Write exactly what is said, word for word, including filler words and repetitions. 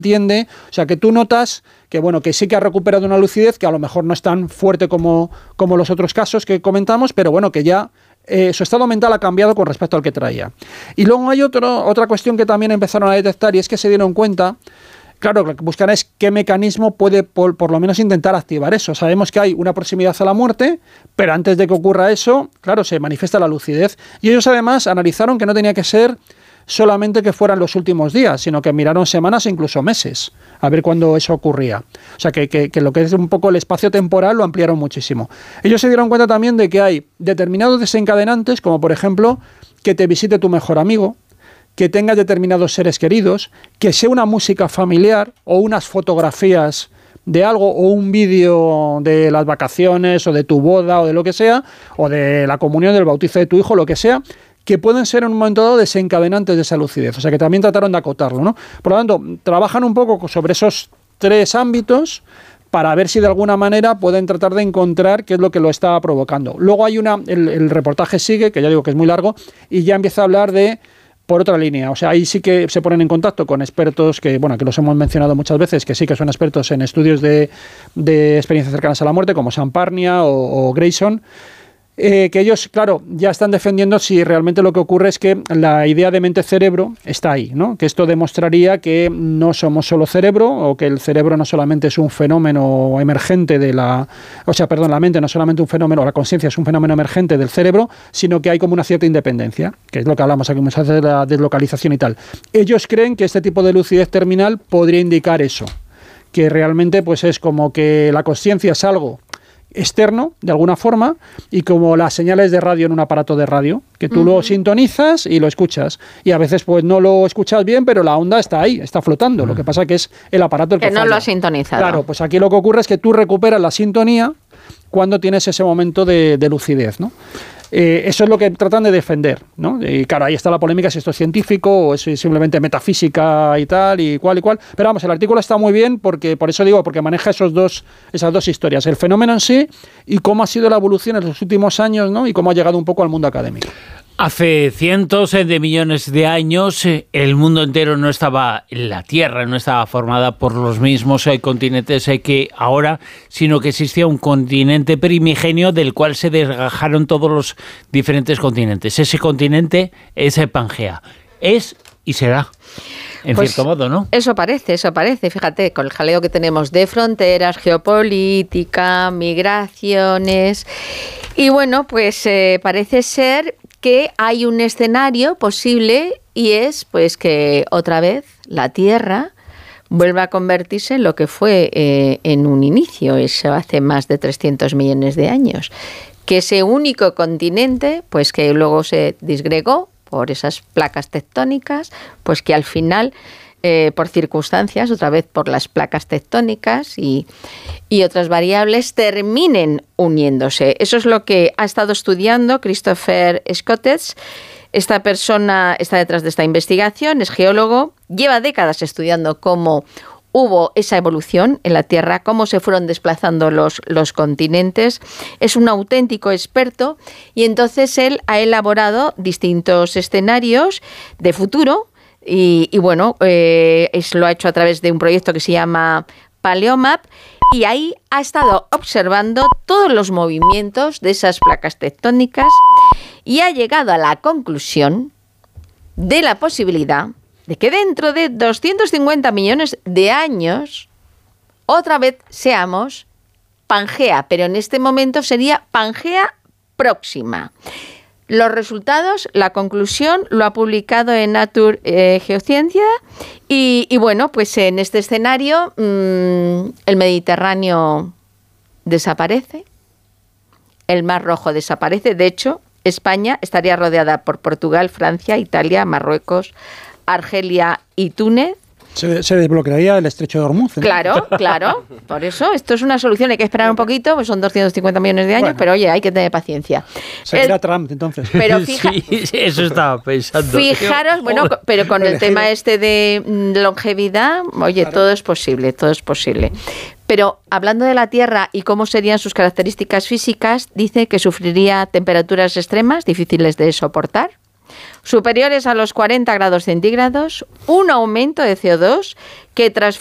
entiende, o sea que tú notas que bueno, que sí que ha recuperado una lucidez que a lo mejor no es tan fuerte como, como los otros casos que comentamos, pero bueno, que ya eh, su estado mental ha cambiado con respecto al que traía. Y luego hay otro, otra cuestión que también empezaron a detectar, y es que se dieron cuenta, claro, lo que buscan es qué mecanismo puede por, por lo menos intentar activar eso. Sabemos que hay una proximidad a la muerte, pero antes de que ocurra eso, claro, se manifiesta la lucidez. Y ellos además analizaron que no tenía que ser solamente que fueran los últimos días, sino que miraron semanas e incluso meses, a ver cuándo eso ocurría. O sea, que, que, que lo que es un poco el espacio temporal lo ampliaron muchísimo. Ellos se dieron cuenta también de que hay determinados desencadenantes, como por ejemplo, que te visite tu mejor amigo, que tengas determinados seres queridos, que sea una música familiar o unas fotografías de algo o un vídeo de las vacaciones o de tu boda o de lo que sea, o de la comunión, del bautizo de tu hijo, lo que sea, que pueden ser en un momento dado desencadenantes de esa lucidez. O sea, que también trataron de acotarlo, ¿no? Por lo tanto, trabajan un poco sobre esos tres ámbitos para ver si de alguna manera pueden tratar de encontrar qué es lo que lo está provocando. Luego hay una, el, el reportaje sigue, que ya digo que es muy largo, y ya empieza a hablar de, por otra línea, o sea, ahí sí que se ponen en contacto con expertos que, bueno, que los hemos mencionado muchas veces, que sí que son expertos en estudios de, de experiencias cercanas a la muerte, como Sam Parnia o, o Grayson, Eh, que ellos, claro, ya están defendiendo si realmente lo que ocurre es que la idea de mente-cerebro está ahí, ¿no? Que esto demostraría que no somos solo cerebro, o que el cerebro no solamente es un fenómeno emergente de la... O sea, perdón, la mente no es solamente un fenómeno, o la conciencia es un fenómeno emergente del cerebro, sino que hay como una cierta independencia, que es lo que hablamos aquí muchas veces de la deslocalización y tal. Ellos creen que este tipo de lucidez terminal podría indicar eso, que realmente pues es como que la conciencia es algo externo, de alguna forma, y como las señales de radio en un aparato de radio, que tú uh-huh. lo sintonizas y lo escuchas, y a veces pues no lo escuchas bien, pero la onda está ahí, está flotando, uh-huh. lo que pasa que es el aparato el que, que no falla. lo ha sintonizado. Claro, pues aquí lo que ocurre es que tú recuperas la sintonía cuando tienes ese momento de, de lucidez, ¿no? Eh, eso es lo que tratan de defender, ¿no? Y claro, ahí está la polémica si esto es científico o es simplemente metafísica y tal y cual y cual. Pero vamos, el artículo está muy bien porque, por eso digo, porque maneja esos dos, esas dos historias, el fenómeno en sí y cómo ha sido la evolución en los últimos años, ¿no? Y cómo ha llegado un poco al mundo académico. Hace cientos de millones de años el mundo entero no estaba, la Tierra no estaba formada por los mismos continentes que ahora, sino que existía un continente primigenio del cual se desgajaron todos los diferentes continentes. Ese continente es Pangea. Es y será. En pues cierto modo, ¿no? Eso parece, eso parece. Fíjate, con el jaleo que tenemos de fronteras, geopolítica, migraciones. Y bueno, pues eh, parece ser que hay un escenario posible y es pues que otra vez la Tierra vuelva a convertirse en lo que fue eh, en un inicio, eso hace más de trescientos millones de años. Que ese único continente, pues que luego se disgregó por esas placas tectónicas, pues que al final, eh, por circunstancias, otra vez por las placas tectónicas y, y otras variables, terminen uniéndose. Eso es lo que ha estado estudiando Christopher Schottetz. Esta persona está detrás de esta investigación, es geólogo, lleva décadas estudiando cómo hubo esa evolución en la Tierra, cómo se fueron desplazando los, los continentes. Es un auténtico experto y entonces él ha elaborado distintos escenarios de futuro y, y bueno, eh, es, lo ha hecho a través de un proyecto que se llama Paleomap y ahí ha estado observando todos los movimientos de esas placas tectónicas y ha llegado a la conclusión de la posibilidad de que dentro de doscientos cincuenta millones de años otra vez seamos Pangea, pero en este momento sería Pangea próxima. Los resultados, la conclusión, lo ha publicado en Nature eh, Geociencia y, y bueno, pues en este escenario mmm, el Mediterráneo desaparece, el Mar Rojo desaparece, de hecho España estaría rodeada por Portugal, Francia, Italia, Marruecos, Argelia y Túnez. Se, se desbloquearía el estrecho de Hormuz, ¿eh? Claro, claro. Por eso, esto es una solución. Hay que esperar un poquito, pues son doscientos cincuenta millones de años, bueno, pero oye, hay que tener paciencia. Seguirá el, Trump, entonces. Pero fija, sí, eso estaba pensando. Fijaros, bueno, pero con el tema este de longevidad, oye, claro, todo es posible, todo es posible. Pero hablando de la Tierra y cómo serían sus características físicas, dice que sufriría temperaturas extremas, difíciles de soportar. superiores a los cuarenta grados centígrados, un aumento de C O dos que transforma